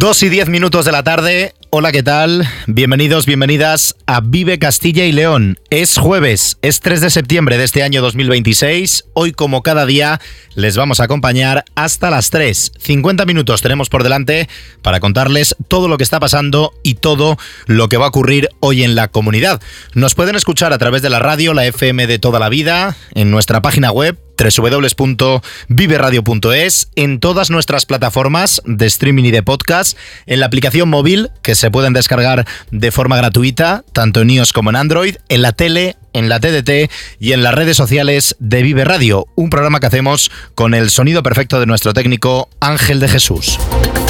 2:10 de la tarde. Hola, ¿qué tal? Bienvenidos, bienvenidas a Vive Castilla y León. Es jueves, es 3 de septiembre de este año 2026. Hoy, como cada día, les vamos a acompañar hasta las 3. 50 minutos tenemos por delante para contarles todo lo que está pasando y todo lo que va a ocurrir hoy en la comunidad. Nos pueden escuchar a través de la radio, la FM de toda la vida, en nuestra página web www.viveradio.es, en todas nuestras plataformas de streaming y de podcast, en la aplicación móvil que se pueden descargar de forma gratuita, tanto en iOS como en Android, en la tele, en la TDT y en las redes sociales de Vive Radio, un programa que hacemos con el sonido perfecto de nuestro técnico Ángel de Jesús.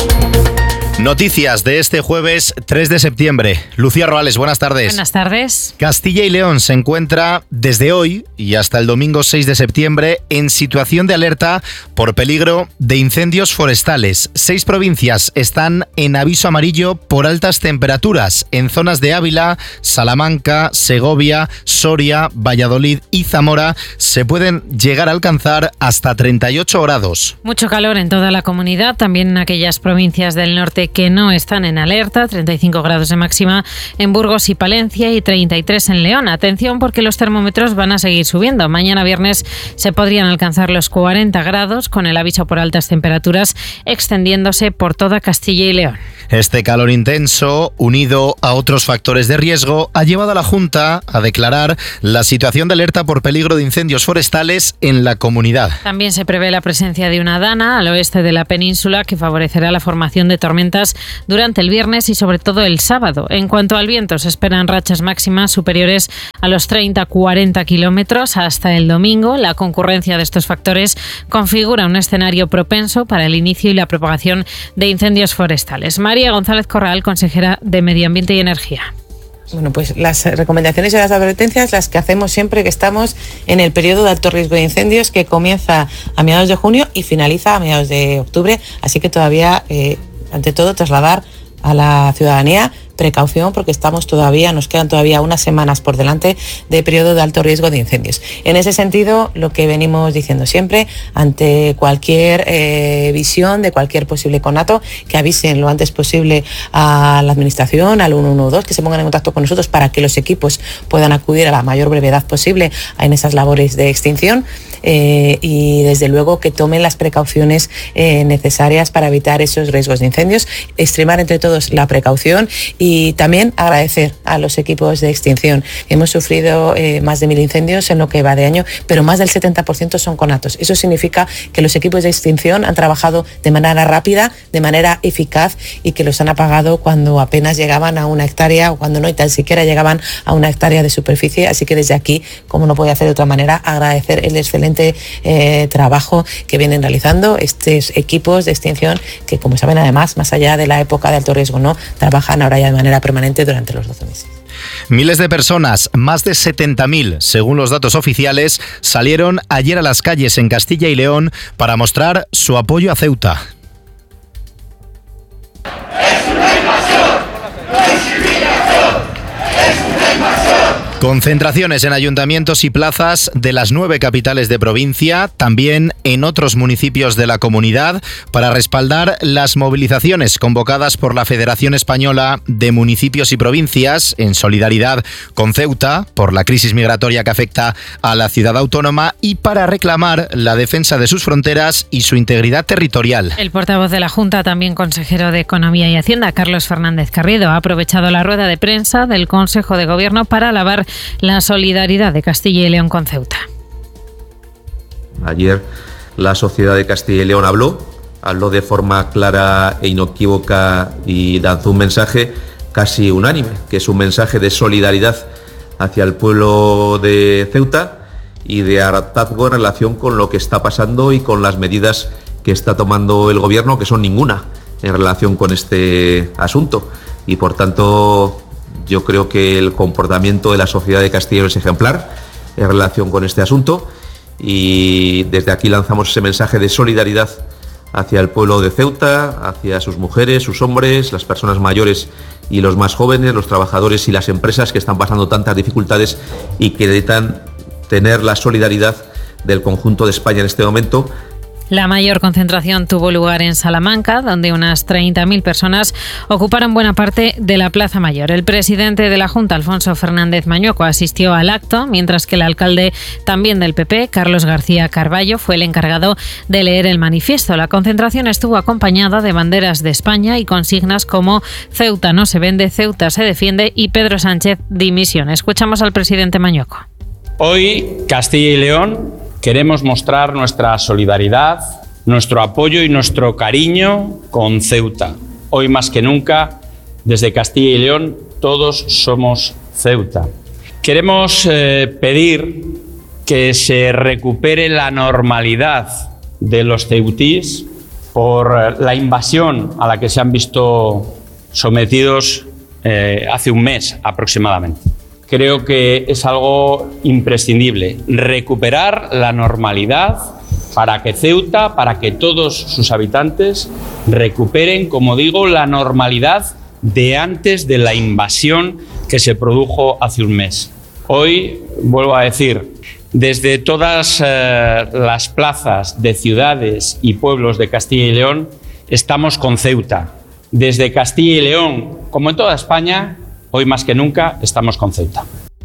Noticias de este jueves 3 de septiembre. Lucía Roales, buenas tardes. Buenas tardes. Castilla y León se encuentra desde hoy y hasta el domingo 6 de septiembre en situación de alerta por peligro de incendios forestales. 6 provincias están en aviso amarillo por altas temperaturas en zonas de Ávila, Salamanca, Segovia, Soria, Valladolid y Zamora. Se pueden llegar a alcanzar hasta 38 grados. Mucho calor en toda la comunidad, también en aquellas provincias del norte que no están en alerta, 35 grados de máxima en Burgos y Palencia y 33 en León. Atención porque los termómetros van a seguir subiendo. Mañana viernes se podrían alcanzar los 40 grados con el aviso por altas temperaturas extendiéndose por toda Castilla y León. Este calor intenso, unido a otros factores de riesgo, ha llevado a la Junta a declarar la situación de alerta por peligro de incendios forestales en la comunidad. También se prevé la presencia de una dana al oeste de la península que favorecerá la formación de tormentas durante el viernes y sobre todo el sábado. En cuanto al viento, se esperan rachas máximas superiores a los 30-40 kilómetros hasta el domingo. La concurrencia de estos factores configura un escenario propenso para el inicio y la propagación de incendios forestales. María González Corral, consejera de Medio Ambiente y Energía. Bueno, pues las recomendaciones y las advertencias las que hacemos siempre que estamos en el periodo de alto riesgo de incendios que comienza a mediados de junio y finaliza a mediados de octubre, así que todavía ante todo trasladar a la ciudadanía precaución porque nos quedan todavía unas semanas por delante de periodo de alto riesgo de incendios. En ese sentido, lo que venimos diciendo siempre, ante cualquier visión de cualquier posible conato, que avisen lo antes posible a la administración, al 112, que se pongan en contacto con nosotros para que los equipos puedan acudir a la mayor brevedad posible en esas labores de extinción y desde luego que tomen las precauciones necesarias para evitar esos riesgos de incendios, extremar entre todos la precaución y también agradecer a los equipos de extinción. Hemos sufrido más de 1.000 incendios en lo que va de año, pero más del 70% son conatos. Eso significa que los equipos de extinción han trabajado de manera rápida, de manera eficaz y que los han apagado cuando apenas llegaban a 1 hectárea o cuando no y tan siquiera llegaban a 1 hectárea de superficie. Así que desde aquí, como no puede hacer de otra manera, agradecer el excelente trabajo que vienen realizando estos equipos de extinción que, como saben, además, más allá de la época de alto riesgo, no trabajan ahora ya de manera permanente durante los 12 meses. Miles de personas, más de 70.000, según los datos oficiales, salieron ayer a las calles en Castilla y León para mostrar su apoyo a Ceuta. Concentraciones en ayuntamientos y plazas de las 9 capitales de provincia, también en otros municipios de la comunidad, para respaldar las movilizaciones convocadas por la Federación Española de Municipios y Provincias en solidaridad con Ceuta por la crisis migratoria que afecta a la ciudad autónoma y para reclamar la defensa de sus fronteras y su integridad territorial. El portavoz de la Junta, también consejero de Economía y Hacienda, Carlos Fernández Carriedo, ha aprovechado la rueda de prensa del Consejo de Gobierno para alabar la solidaridad de Castilla y León con Ceuta. Ayer la sociedad de Castilla y León habló de forma clara e inequívoca y lanzó un mensaje casi unánime, que es un mensaje de solidaridad hacia el pueblo de Ceuta y de hartazgo en relación con lo que está pasando y con las medidas que está tomando el gobierno, que son ninguna en relación con este asunto. Y por tanto, yo creo que el comportamiento de la sociedad de Castilla y León es ejemplar en relación con este asunto y desde aquí lanzamos ese mensaje de solidaridad hacia el pueblo de Ceuta, hacia sus mujeres, sus hombres, las personas mayores y los más jóvenes, los trabajadores y las empresas que están pasando tantas dificultades y que necesitan tener la solidaridad del conjunto de España en este momento, La mayor concentración tuvo lugar en Salamanca, donde unas 30.000 personas ocuparon buena parte de la Plaza Mayor. El presidente de la Junta, Alfonso Fernández Mañueco, asistió al acto, mientras que el alcalde, también del PP, Carlos García Carballo, fue el encargado de leer el manifiesto. La concentración estuvo acompañada de banderas de España y consignas como Ceuta no se vende, Ceuta se defiende y Pedro Sánchez dimisión. Escuchamos al presidente Mañueco. Hoy, Castilla y León, queremos mostrar nuestra solidaridad, nuestro apoyo y nuestro cariño con Ceuta. Hoy más que nunca, desde Castilla y León, todos somos Ceuta. Queremos pedir que se recupere la normalidad de los ceutíes por la invasión a la que se han visto sometidos hace un mes aproximadamente. Creo que es algo imprescindible, recuperar la normalidad para que Ceuta, para que todos sus habitantes recuperen, como digo, la normalidad de antes de la invasión que se produjo hace un mes. Hoy, vuelvo a decir, desde todas las plazas de ciudades y pueblos de Castilla y León, estamos con Ceuta. Desde Castilla y León, como en toda España, hoy más que nunca estamos con Ceuta.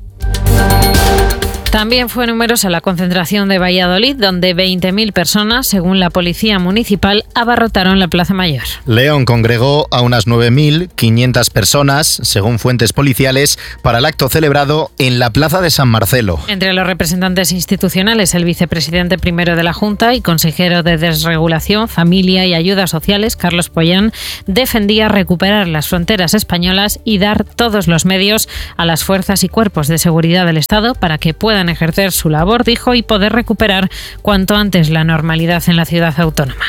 También fue numerosa la concentración de Valladolid, donde 20.000 personas, según la Policía Municipal, abarrotaron la Plaza Mayor. León congregó a unas 9.500 personas, según fuentes policiales, para el acto celebrado en la Plaza de San Marcelo. Entre los representantes institucionales, el vicepresidente primero de la Junta y consejero de Desregulación, Familia y Ayudas Sociales, Carlos Pollán, defendía recuperar las fronteras españolas y dar todos los medios a las fuerzas y cuerpos de seguridad del Estado para que puedan ejercer su labor, dijo, y poder recuperar cuanto antes la normalidad en la ciudad autónoma.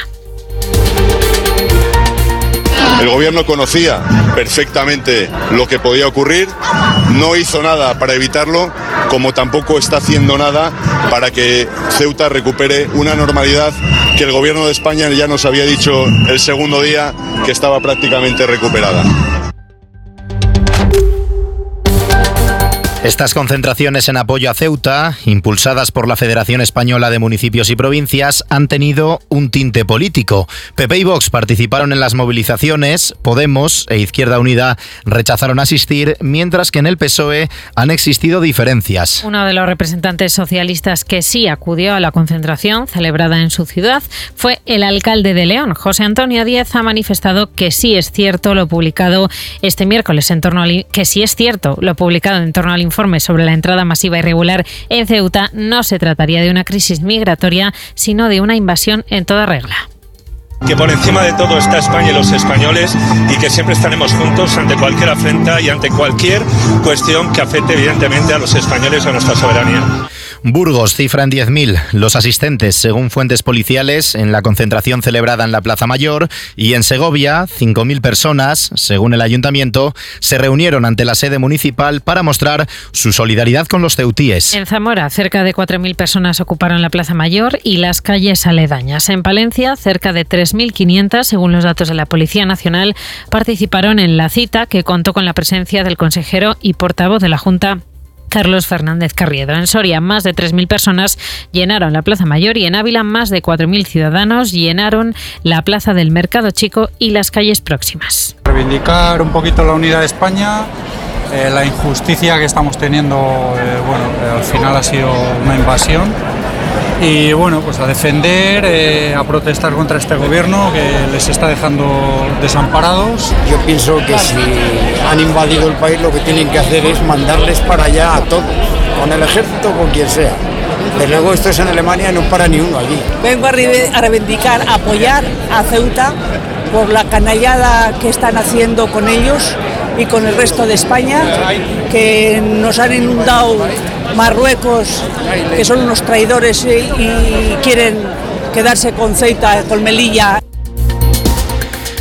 El gobierno conocía perfectamente lo que podía ocurrir, no hizo nada para evitarlo, como tampoco está haciendo nada para que Ceuta recupere una normalidad que el gobierno de España ya nos había dicho el segundo día que estaba prácticamente recuperada. Estas concentraciones en apoyo a Ceuta, impulsadas por la Federación Española de Municipios y Provincias, han tenido un tinte político. PP y Vox participaron en las movilizaciones, Podemos e Izquierda Unida rechazaron asistir, mientras que en el PSOE han existido diferencias. Uno de los representantes socialistas que sí acudió a la concentración celebrada en su ciudad fue el alcalde de León. José Antonio Díez ha manifestado que sí es cierto lo publicado este miércoles en torno al informe sobre la entrada masiva irregular en Ceuta no se trataría de una crisis migratoria, sino de una invasión en toda regla. Que por encima de todo está España y los españoles, y que siempre estaremos juntos ante cualquier afrenta y ante cualquier cuestión que afecte evidentemente a los españoles y a nuestra soberanía. Burgos cifra en 10.000 los asistentes, según fuentes policiales, en la concentración celebrada en la Plaza Mayor, y en Segovia 5.000 personas, según el ayuntamiento, se reunieron ante la sede municipal para mostrar su solidaridad con los ceutíes. En Zamora, cerca de 4.000 personas ocuparon la Plaza Mayor y las calles aledañas. En Palencia, cerca de 3.500, según los datos de la Policía Nacional, participaron en la cita, que contó con la presencia del consejero y portavoz de la Junta, Carlos Fernández Carriedo. En Soria, más de 3.000 personas llenaron la Plaza Mayor, y en Ávila, más de 4.000 ciudadanos llenaron la Plaza del Mercado Chico y las calles próximas. Reivindicar un poquito la unidad de España, la injusticia que estamos teniendo, al final ha sido una invasión. Y bueno, pues a defender, a protestar contra este gobierno que les está dejando desamparados. Yo pienso que si han invadido el país, lo que tienen que hacer es mandarles para allá a todos, con el ejército o con quien sea. Desde luego esto es en Alemania y no para ni uno allí. Vengo a reivindicar, a apoyar a Ceuta por la canallada que están haciendo con ellos y con el resto de España, que nos han inundado Marruecos, que son unos traidores y quieren quedarse con Ceuta, con Melilla.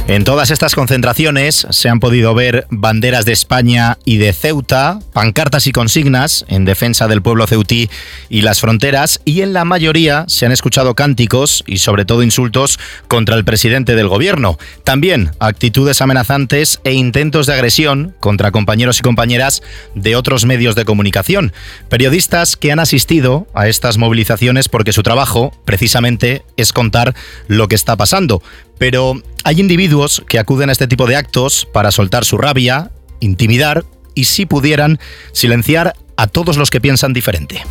En todas estas concentraciones se han podido ver banderas de España y de Ceuta, pancartas y consignas en defensa del pueblo ceutí y las fronteras, y en la mayoría se han escuchado cánticos y sobre todo insultos contra el presidente del gobierno. También actitudes amenazantes e intentos de agresión contra compañeros y compañeras de otros medios de comunicación. Periodistas que han asistido a estas movilizaciones porque su trabajo, precisamente, es contar lo que está pasando. Pero hay individuos que acuden a este tipo de actos para soltar su rabia, intimidar y, si pudieran, silenciar a todos los que piensan diferente.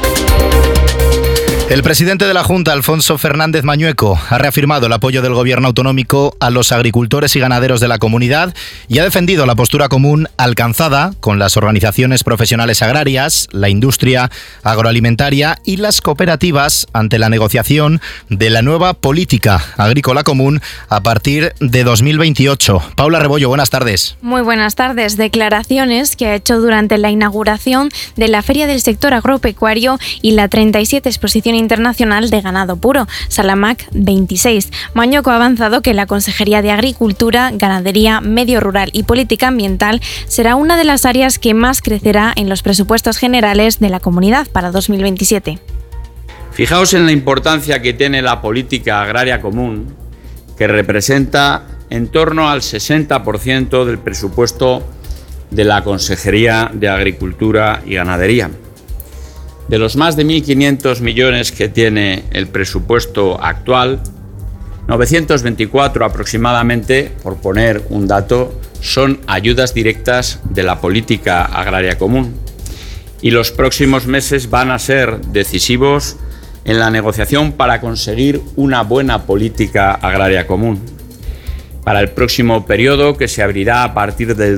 El presidente de la Junta, Alfonso Fernández Mañueco, ha reafirmado el apoyo del gobierno autonómico a los agricultores y ganaderos de la comunidad y ha defendido la postura común alcanzada con las organizaciones profesionales agrarias, la industria agroalimentaria y las cooperativas ante la negociación de la nueva política agrícola común a partir de 2028. Paula Rebollo, buenas tardes. Muy buenas tardes. Declaraciones que ha hecho durante la inauguración de la Feria del Sector Agropecuario y la 37 Exposición Internacional de Ganado Puro, Salamac 26. Mañueco ha avanzado que la Consejería de Agricultura, Ganadería, Medio Rural y Política Ambiental será una de las áreas que más crecerá en los presupuestos generales de la comunidad para 2027. Fijaos en la importancia que tiene la política agraria común, que representa en torno al 60% del presupuesto de la Consejería de Agricultura y Ganadería. De los más de 1.500 millones que tiene el presupuesto actual, 924 aproximadamente, por poner un dato, son ayudas directas de la política agraria común. Y los próximos meses van a ser decisivos en la negociación para conseguir una buena política agraria común para el próximo periodo, que se abrirá a partir del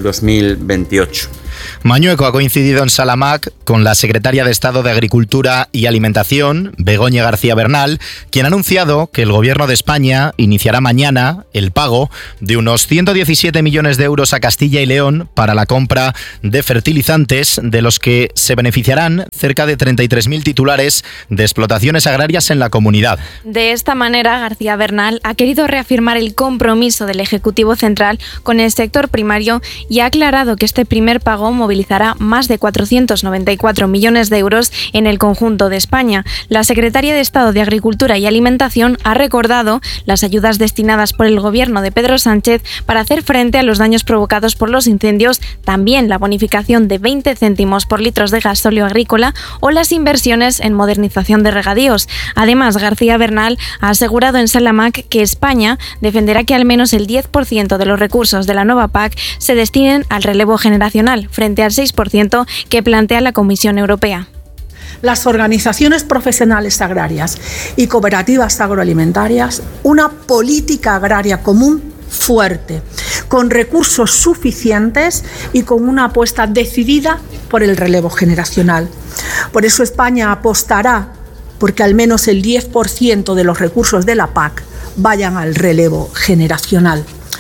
2028. Mañueco ha coincidido en Salamac con la secretaria de Estado de Agricultura y Alimentación, Begoña García Bernal, quien ha anunciado que el Gobierno de España iniciará mañana el pago de unos 117 millones de euros a Castilla y León para la compra de fertilizantes, de los que se beneficiarán cerca de 33.000 titulares de explotaciones agrarias en la comunidad. De esta manera, García Bernal ha querido reafirmar el compromiso del Ejecutivo Central con el sector primario y ha aclarado que este primer pago movilizará más de 494 millones de euros en el conjunto de España. La secretaria de Estado de Agricultura y Alimentación ha recordado las ayudas destinadas por el gobierno de Pedro Sánchez para hacer frente a los daños provocados por los incendios, también la bonificación de 20 céntimos por litros de gasóleo agrícola o las inversiones en modernización de regadíos. Además, García Bernal ha asegurado en Salamac que España defenderá que al menos el 10% de los recursos de la nueva PAC se destinen al relevo generacional, frente al 6% que plantea la Comisión Europea. Las organizaciones profesionales agrarias y cooperativas agroalimentarias, una política agraria común fuerte, con recursos suficientes y con una apuesta decidida por el relevo generacional. Por eso España apostará porque al menos el 10% de los recursos de la PAC vayan al relevo generacional.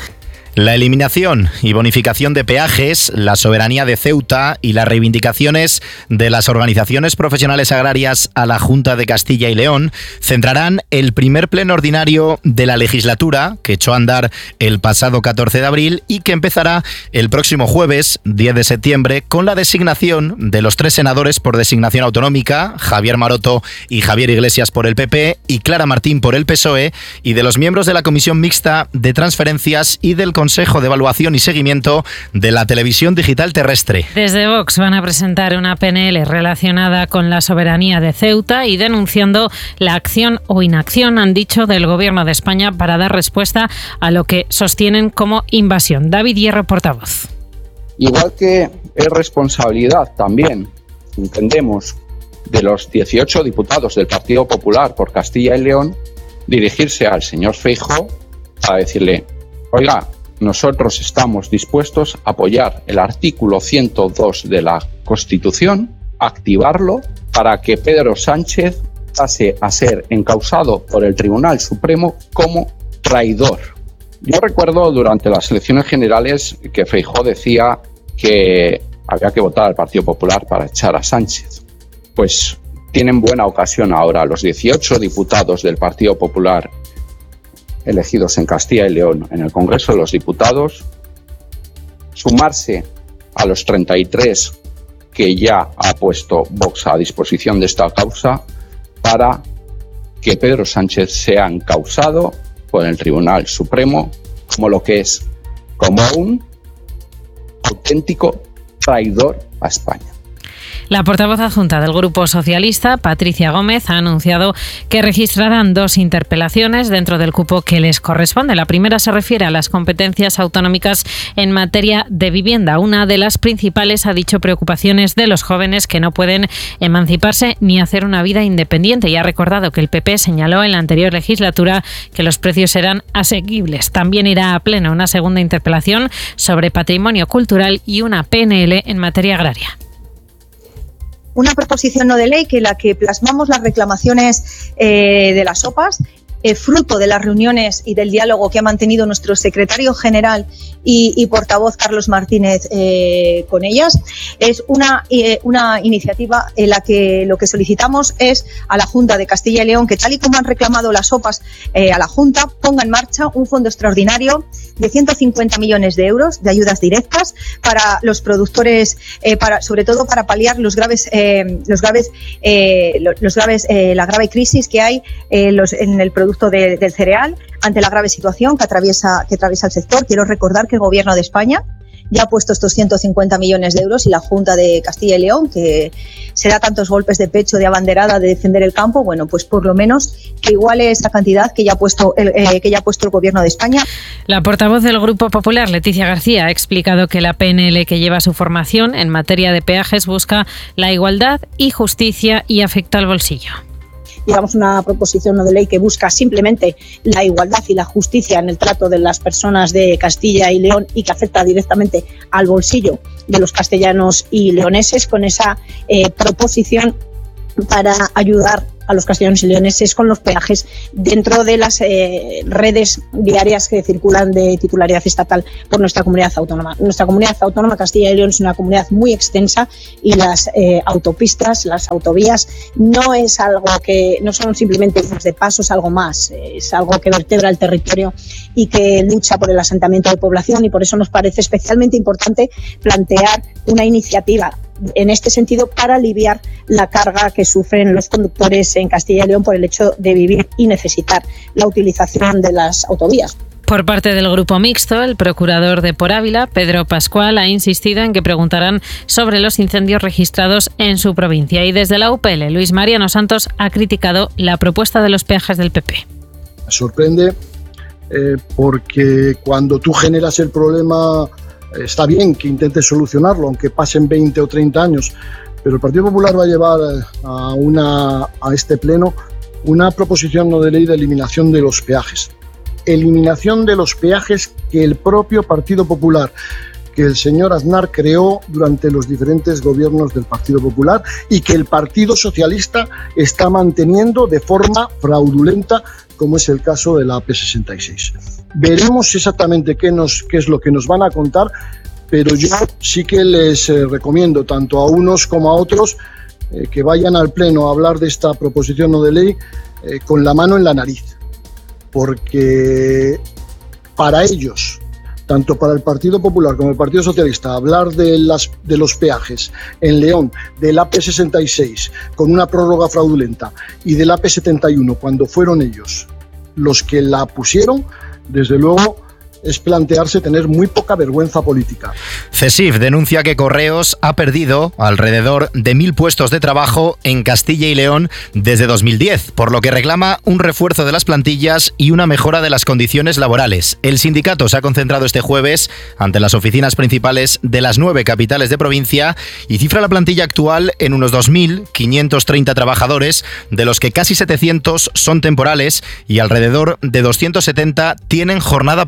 La eliminación y bonificación de peajes, la soberanía de Ceuta y las reivindicaciones de las organizaciones profesionales agrarias a la Junta de Castilla y León centrarán el primer pleno ordinario de la legislatura, que echó a andar el pasado 14 de abril y que empezará el próximo jueves, 10 de septiembre, con la designación de los 3 senadores por designación autonómica, Javier Maroto y Javier Iglesias por el PP y Clara Martín por el PSOE, y de los miembros de la Comisión Mixta de Transferencias y del Consejo de Evaluación y Seguimiento de la Televisión Digital Terrestre. Desde Vox van a presentar una PNL relacionada con la soberanía de Ceuta y denunciando la acción o inacción, han dicho, del Gobierno de España para dar respuesta a lo que sostienen como invasión. David Hierro, portavoz. Igual que es responsabilidad también, entendemos, de los 18 diputados del Partido Popular por Castilla y León, dirigirse al señor Feijóo a decirle: oiga, nosotros estamos dispuestos a apoyar el artículo 102 de la Constitución, activarlo para que Pedro Sánchez pase a ser encausado por el Tribunal Supremo como traidor. Yo recuerdo durante las elecciones generales que Feijóo decía que había que votar al Partido Popular para echar a Sánchez. Pues tienen buena ocasión ahora los 18 diputados del Partido Popular elegidos en Castilla y León en el Congreso de los Diputados, sumarse a los 33 que ya ha puesto Vox a disposición de esta causa para que Pedro Sánchez sea encausado por el Tribunal Supremo como lo que es, como un auténtico traidor a España. La portavoz adjunta del Grupo Socialista, Patricia Gómez, ha anunciado que registrarán 2 interpelaciones dentro del cupo que les corresponde. La primera se refiere a las competencias autonómicas en materia de vivienda. Una de las principales, ha dicho, preocupaciones de los jóvenes que no pueden emanciparse ni hacer una vida independiente, y ha recordado que el PP señaló en la anterior legislatura que los precios eran asequibles. También irá a pleno una segunda interpelación sobre patrimonio cultural y una PNL en materia agraria. Una proposición no de ley que la que plasmamos las reclamaciones de las OPAs, fruto de las reuniones y del diálogo que ha mantenido nuestro secretario general y portavoz Carlos Martínez con ellas. Es una iniciativa en la que lo que solicitamos es a la Junta de Castilla y León que, tal y como han reclamado las OPAs a la Junta, ponga en marcha un fondo extraordinario de 150 millones de euros de ayudas directas para los productores, sobre todo para paliar la grave crisis que hay en el producto del cereal ante la grave situación que atraviesa el sector. Quiero recordar que el Gobierno de España ya ha puesto estos 150 millones de euros y la Junta de Castilla y León, que se da tantos golpes de pecho de abanderada de defender el campo, bueno, pues por lo menos que iguale esa cantidad que ya ha puesto el Gobierno de España. La portavoz del Grupo Popular, Leticia García, ha explicado que la PNL que lleva su formación en materia de peajes busca la igualdad y justicia y afecta al bolsillo. Llevamos una proposición no de ley que busca simplemente la igualdad y la justicia en el trato de las personas de Castilla y León y que afecta directamente al bolsillo de los castellanos y leoneses, con esa proposición para ayudar a los castellanos y leoneses con los peajes dentro de las redes viarias que circulan de titularidad estatal por nuestra comunidad autónoma. Nuestra comunidad autónoma, Castilla y León, es una comunidad muy extensa y las autopistas, las autovías, no son simplemente vías de paso, es algo más, es algo que vertebra el territorio y que lucha por el asentamiento de población, y por eso nos parece especialmente importante plantear una iniciativa en este sentido para aliviar la carga que sufren los conductores en Castilla y León por el hecho de vivir y necesitar la utilización de las autovías. Por parte del Grupo Mixto, el procurador de Por Ávila, Pedro Pascual, ha insistido en que preguntarán sobre los incendios registrados en su provincia. Y desde la UPL, Luis Mariano Santos ha criticado la propuesta de los peajes del PP. Me sorprende porque cuando tú generas el problema, está bien que intentes solucionarlo, aunque pasen 20 o 30 años, pero el Partido Popular va a llevar a este pleno una proposición no de ley de eliminación de los peajes. Eliminación de los peajes que el propio Partido Popular, que el señor Aznar creó durante los diferentes gobiernos del Partido Popular y que el Partido Socialista está manteniendo de forma fraudulenta, como es el caso de la AP66. Veremos exactamente qué es lo que nos van a contar, pero yo sí que les recomiendo, tanto a unos como a otros, que vayan al Pleno a hablar de esta proposición no de ley con la mano en la nariz, porque para ellos, tanto para el Partido Popular como el Partido Socialista, hablar de los peajes en León, del AP66 con una prórroga fraudulenta y del AP71 cuando fueron ellos los que la pusieron, desde luego es plantearse tener muy poca vergüenza política. CESIF denuncia que Correos ha perdido alrededor de 1.000 puestos de trabajo en Castilla y León desde 2010, por lo que reclama un refuerzo de las plantillas y una mejora de las condiciones laborales. El sindicato se ha concentrado este jueves ante las oficinas principales de las 9 capitales de provincia y cifra la plantilla actual en unos 2.530 trabajadores, de los que casi 700 son temporales y alrededor de 270 tienen jornada parcial.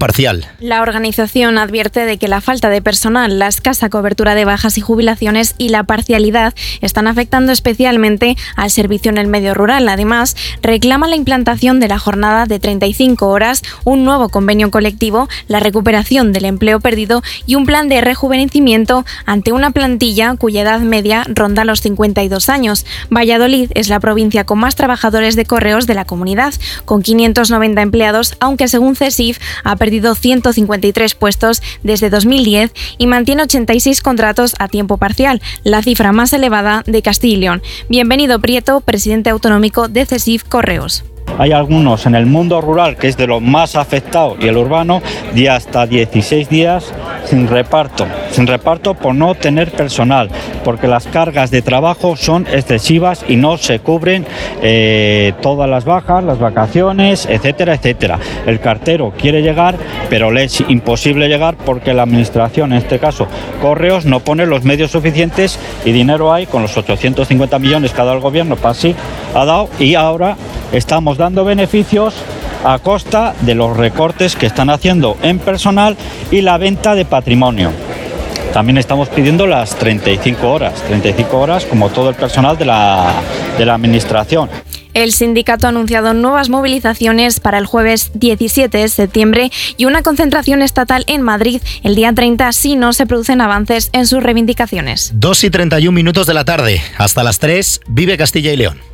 La organización advierte de que la falta de personal, la escasa cobertura de bajas y jubilaciones y la parcialidad están afectando especialmente al servicio en el medio rural. Además, reclama la implantación de la jornada de 35 horas, un nuevo convenio colectivo, la recuperación del empleo perdido y un plan de rejuvenecimiento ante una plantilla cuya edad media ronda los 52 años. Valladolid es la provincia con más trabajadores de correos de la comunidad, con 590 empleados, aunque según CESIF ha perdido 153 puestos desde 2010 y mantiene 86 contratos a tiempo parcial, la cifra más elevada de Castilla y León. Bienvenido Prieto, presidente autonómico de CESIF Correos. Hay algunos en el mundo rural, que es de lo más afectado, y el urbano, de hasta 16 días sin reparto por no tener personal, porque las cargas de trabajo son excesivas y no se cubren todas las bajas, las vacaciones, etcétera, etcétera. El cartero quiere llegar, pero le es imposible llegar porque la administración, en este caso Correos, no pone los medios suficientes y dinero hay con los 850 millones que ha dado el gobierno, para sí ha dado, y ahora estamos dando beneficios a costa de los recortes que están haciendo en personal y la venta de patrimonio. También estamos pidiendo las 35 horas como todo el personal de la administración. El sindicato ha anunciado nuevas movilizaciones para el jueves 17 de septiembre y una concentración estatal en Madrid el día 30 si no se producen avances en sus reivindicaciones. 2:31 de la tarde. Hasta las 3, Vive Castilla y León.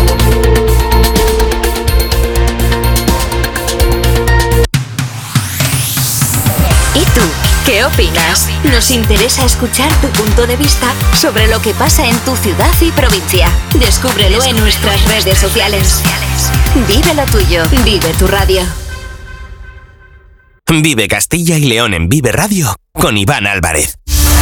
¿Y tú? ¿Qué opinas? Nos interesa escuchar tu punto de vista sobre lo que pasa en tu ciudad y provincia. Descúbrelo en nuestras redes sociales. Vive lo tuyo, vive tu radio. Vive Castilla y León en Vive Radio con Iván Álvarez.